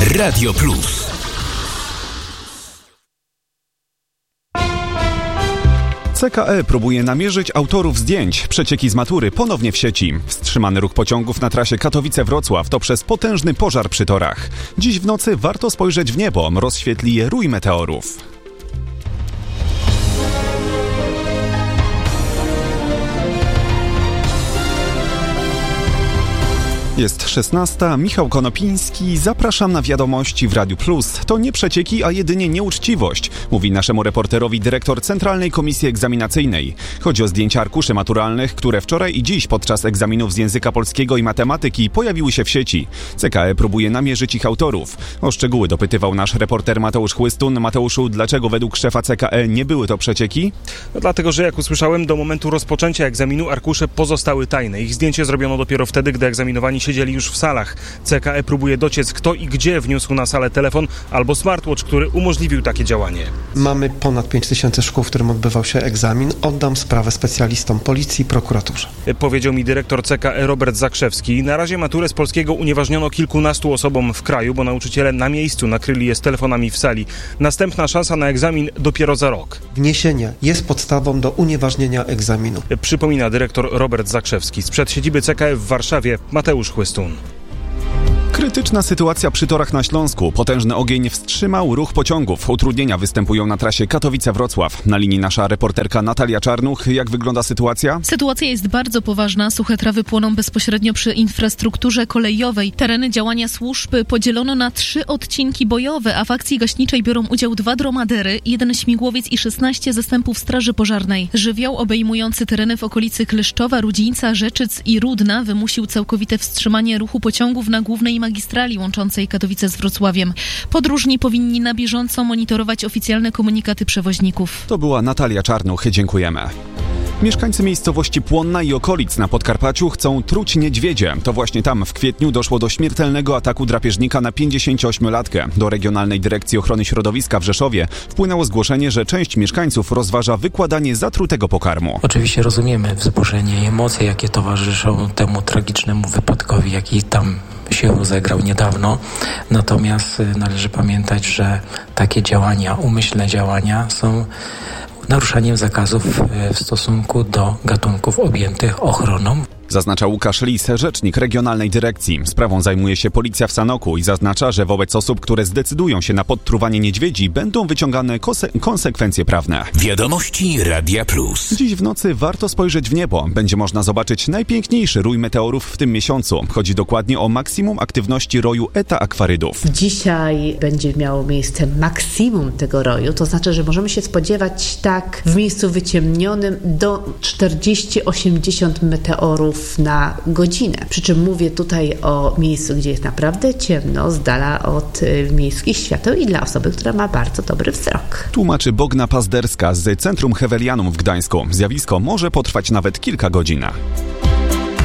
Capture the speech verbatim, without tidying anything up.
Radio Plus. C K E próbuje namierzyć autorów zdjęć. Przecieki z matury ponownie w sieci. Wstrzymany ruch pociągów na trasie Katowice-Wrocław to przez potężny pożar przy torach. Dziś w nocy warto spojrzeć w niebo. Rozświetli je rój meteorów. Jest szesnasta, Michał Konopiński, zapraszam na wiadomości w Radiu Plus. To nie przecieki, a jedynie nieuczciwość, mówi naszemu reporterowi dyrektor Centralnej Komisji Egzaminacyjnej. Chodzi o zdjęcia arkuszy maturalnych, które wczoraj i dziś podczas egzaminów z języka polskiego i matematyki pojawiły się w sieci. C K E próbuje namierzyć ich autorów. O szczegóły dopytywał nasz reporter Mateusz Chłystun. Mateuszu, dlaczego według szefa C K E nie były to przecieki? No dlatego, że jak usłyszałem, do momentu rozpoczęcia egzaminu arkusze pozostały tajne. Ich zdjęcie zrobiono dopiero wtedy, gdy egzaminowani siedzieli już w salach. C K E próbuje dociec, kto i gdzie wniósł na salę telefon albo smartwatch, który umożliwił takie działanie. Mamy ponad pięć tysięcy szkół, w którym odbywał się egzamin. Oddam sprawę specjalistom policji i prokuraturze. Powiedział mi dyrektor C K E Robert Zakrzewski. Na razie maturę z polskiego unieważniono kilkunastu osobom w kraju, bo nauczyciele na miejscu nakryli je z telefonami w sali. Następna szansa na egzamin dopiero za rok. Wniesienie jest podstawą do unieważnienia egzaminu. Przypomina dyrektor Robert Zakrzewski. Sprzed siedziby C K E w Warszawie Mateusz Chłystun. Krytyczna sytuacja przy torach na Śląsku. Potężny ogień wstrzymał ruch pociągów. Utrudnienia występują na trasie Katowice-Wrocław. Na linii nasza reporterka Natalia Czarnuch. Jak wygląda sytuacja? Sytuacja jest bardzo poważna. Suche trawy płoną bezpośrednio przy infrastrukturze kolejowej. Tereny działania służb podzielono na trzy odcinki bojowe, a w akcji gaśniczej biorą udział dwa dromadery, jeden śmigłowiec i szesnaście zastępów straży pożarnej. Żywioł obejmujący tereny w okolicy Kleszczowa, Rudzińca, Rzeczyc i Rudna wymusił całkowite wstrzymanie ruchu pociągów na głównej magistrali łączącej Katowice z Wrocławiem. Podróżni powinni na bieżąco monitorować oficjalne komunikaty przewoźników. To była Natalia Czarnuch. Dziękujemy. Mieszkańcy miejscowości Płonna i okolic na Podkarpaciu chcą truć niedźwiedzie. To właśnie tam w kwietniu doszło do śmiertelnego ataku drapieżnika na pięćdziesięcioośmiolatkę. Do Regionalnej Dyrekcji Ochrony Środowiska w Rzeszowie wpłynęło zgłoszenie, że część mieszkańców rozważa wykładanie zatrutego pokarmu. Oczywiście rozumiemy wzburzenie i emocje, jakie towarzyszą temu tragicznemu wypadkowi, jaki tam się rozegrał niedawno. Natomiast należy pamiętać, że takie działania, umyślne działania są naruszaniem zakazów w stosunku do gatunków objętych ochroną. Zaznacza Łukasz Lis, rzecznik Regionalnej Dyrekcji. Sprawą zajmuje się policja w Sanoku i zaznacza, że wobec osób, które zdecydują się na podtruwanie niedźwiedzi, będą wyciągane kose- konsekwencje prawne. Wiadomości Radia Plus. Dziś w nocy warto spojrzeć w niebo. Będzie można zobaczyć najpiękniejszy rój meteorów w tym miesiącu. Chodzi dokładnie o maksimum aktywności roju Eta Aquarydów. Dzisiaj będzie miało miejsce maksimum tego roju, to znaczy, że możemy się spodziewać tak w miejscu wyciemnionym do czterdzieści do osiemdziesięciu meteorów na godzinę. Przy czym mówię tutaj o miejscu, gdzie jest naprawdę ciemno, z dala od y, miejskich świateł i dla osoby, która ma bardzo dobry wzrok. Tłumaczy Bogna Pazderska z Centrum Hewelianum w Gdańsku. Zjawisko może potrwać nawet kilka godzin.